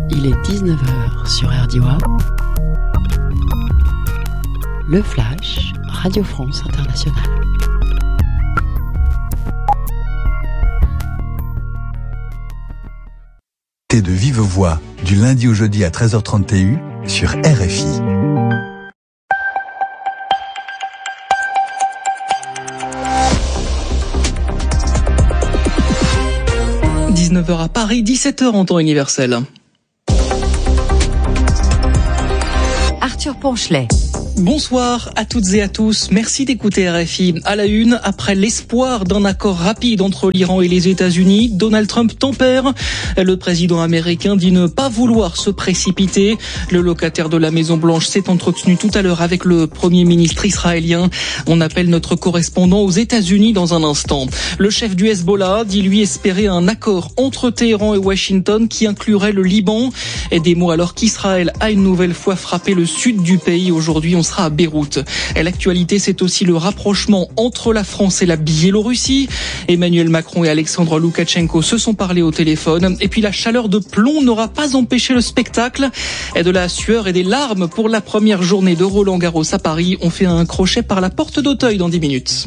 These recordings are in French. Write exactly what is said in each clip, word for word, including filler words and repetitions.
Il est dix-neuf heures sur R D O A. Le Flash, Radio France Internationale. T de vive voix, du lundi au jeudi à treize heures trente T U sur R F I. dix-neuf heures à Paris, dix-sept heures en temps universel. Arthur Ponchelet. Bonsoir à toutes et à tous. Merci d'écouter R F I. À la une, après l'espoir d'un accord rapide entre l'Iran et les États-Unis, Donald Trump tempère. Le président américain dit ne pas vouloir se précipiter. Le locataire de la Maison-Blanche s'est entretenu tout à l'heure avec le premier ministre israélien. On appelle notre correspondant aux États-Unis dans un instant. Le chef du Hezbollah dit lui espérer un accord entre Téhéran et Washington qui inclurait le Liban. Et des mots alors qu'Israël a une nouvelle fois frappé le sud du pays. Aujourd'hui, on sera à Beyrouth. Et l'actualité, c'est aussi le rapprochement entre la France et la Biélorussie. Emmanuel Macron et Alexandre Loukachenko se sont parlé au téléphone. Et puis la chaleur de plomb n'aura pas empêché le spectacle. Et de la sueur et des larmes pour la première journée de Roland-Garros à Paris. On fait un crochet par la porte d'Auteuil dans dix minutes.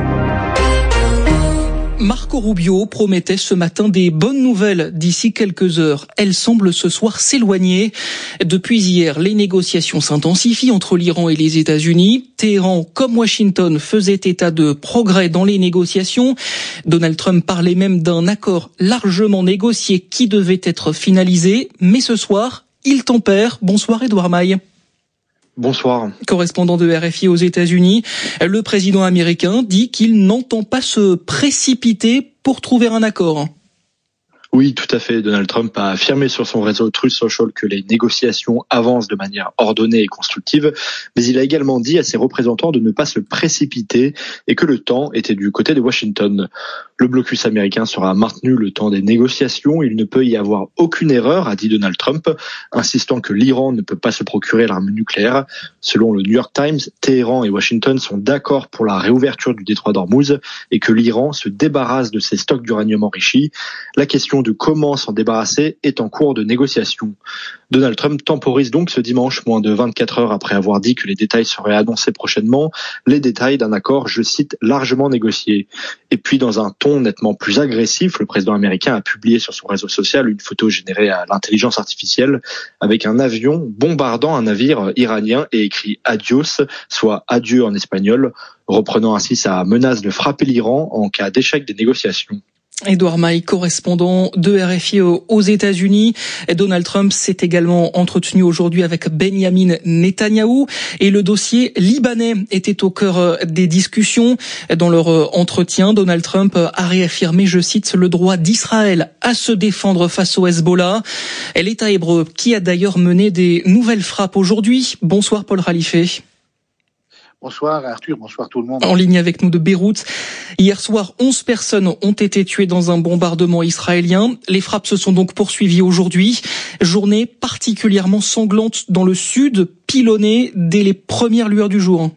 Marco Rubio promettait ce matin des bonnes nouvelles d'ici quelques heures. Elles semblent ce soir s'éloigner. Depuis hier, les négociations s'intensifient entre l'Iran et les États-Unis. Téhéran, comme Washington, faisait état de progrès dans les négociations. Donald Trump parlait même d'un accord largement négocié qui devait être finalisé. Mais ce soir, il tempère. Bonsoir Edouard Maille. Bonsoir. Correspondant de R F I aux États-Unis, le président américain dit qu'il n'entend pas se précipiter pour trouver un accord. Oui, tout à fait. Donald Trump a affirmé sur son réseau Truth Social que les négociations avancent de manière ordonnée et constructive, mais il a également dit à ses représentants de ne pas se précipiter et que le temps était du côté de Washington. Le blocus américain sera maintenu le temps des négociations. Il ne peut y avoir aucune erreur, a dit Donald Trump, insistant que l'Iran ne peut pas se procurer l'arme nucléaire. Selon le New York Times, Téhéran et Washington sont d'accord pour la réouverture du détroit d'Ormuz et que l'Iran se débarrasse de ses stocks d'uranium enrichi. La question de comment s'en débarrasser est en cours de négociation. Donald Trump temporise donc ce dimanche, moins de vingt-quatre heures après avoir dit que les détails seraient annoncés prochainement, les détails d'un accord, je cite, largement négocié. Et puis dans un ton nettement plus agressif, le président américain a publié sur son réseau social une photo générée à l'intelligence artificielle avec un avion bombardant un navire iranien et écrit adios, soit adieu en espagnol, reprenant ainsi sa menace de frapper l'Iran en cas d'échec des négociations. Edouard Maille, correspondant de R F I aux États-Unis. Donald Trump s'est également entretenu aujourd'hui avec Benjamin Netanyahou et le dossier libanais était au cœur des discussions. Dans leur entretien, Donald Trump a réaffirmé, je cite, le droit d'Israël à se défendre face au Hezbollah. L'État hébreu qui a d'ailleurs mené des nouvelles frappes aujourd'hui. Bonsoir Paul Khalife. Bonsoir Arthur, bonsoir tout le monde. En ligne avec nous de Beyrouth. Hier soir, onze personnes ont été tuées dans un bombardement israélien. Les frappes se sont donc poursuivies aujourd'hui. Journée particulièrement sanglante dans le sud, pilonnée dès les premières lueurs du jour.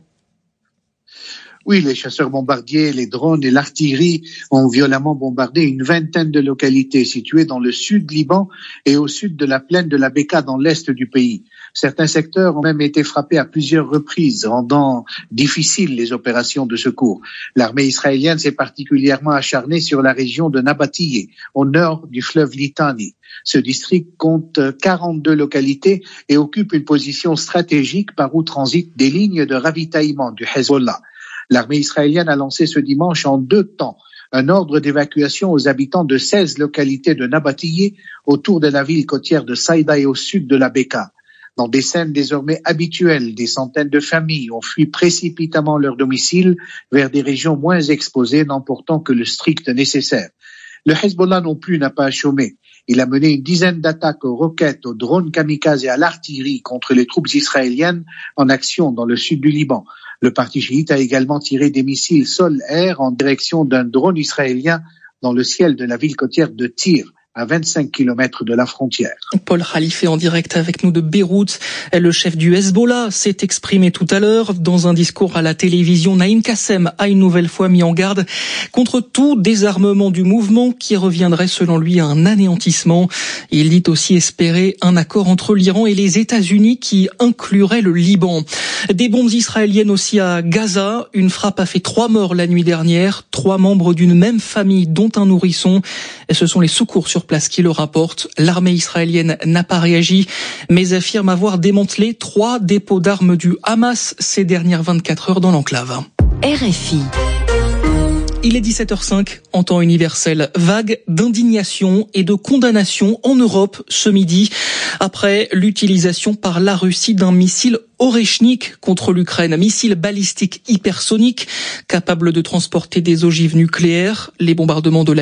Oui, les chasseurs bombardiers, les drones et l'artillerie ont violemment bombardé une vingtaine de localités situées dans le sud Liban et au sud de la plaine de la Beka dans l'est du pays. Certains secteurs ont même été frappés à plusieurs reprises, rendant difficiles les opérations de secours. L'armée israélienne s'est particulièrement acharnée sur la région de Nabatiyeh, au nord du fleuve Litani. Ce district compte quarante-deux localités et occupe une position stratégique par où transitent des lignes de ravitaillement du Hezbollah. L'armée israélienne a lancé ce dimanche en deux temps un ordre d'évacuation aux habitants de seize localités de Nabatiyeh autour de la ville côtière de Saïda et au sud de la Beka. Dans des scènes désormais habituelles, des centaines de familles ont fui précipitamment leur domicile vers des régions moins exposées, n'emportant que le strict nécessaire. Le Hezbollah non plus n'a pas chômé. Il a mené une dizaine d'attaques aux roquettes, aux drones kamikazes et à l'artillerie contre les troupes israéliennes en action dans le sud du Liban. Le parti chiite a également tiré des missiles sol-air en direction d'un drone israélien dans le ciel de la ville côtière de Tyr, à vingt-cinq kilomètres de la frontière. Paul Khalife en direct avec nous de Beyrouth. Le chef du Hezbollah s'est exprimé tout à l'heure dans un discours à la télévision. Naïm Kassem a une nouvelle fois mis en garde contre tout désarmement du mouvement qui reviendrait selon lui à un anéantissement. Il dit aussi espérer un accord entre l'Iran et les États-Unis qui inclurait le Liban. Des bombes israéliennes aussi à Gaza. Une frappe a fait trois morts la nuit dernière, trois membres d'une même famille dont un nourrisson. Et ce sont les secours sur place qui le rapportent. L'armée israélienne n'a pas réagi, mais affirme avoir démantelé trois dépôts d'armes du Hamas ces dernières vingt-quatre heures dans l'enclave. R F I. Il est dix-sept heures cinq en temps universel. Vague d'indignation et de condamnation en Europe ce midi après l'utilisation par la Russie d'un missile Oreshnik contre l'Ukraine, un missile balistique hypersonique capable de transporter des ogives nucléaires. Les bombardements de la